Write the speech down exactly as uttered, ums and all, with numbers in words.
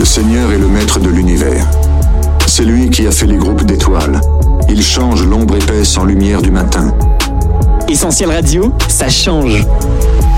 Le Seigneur est le maître de l'univers. C'est lui qui a fait les groupes d'étoiles. Il change l'ombre épaisse en lumière du matin. Essentiel Radio, ça change.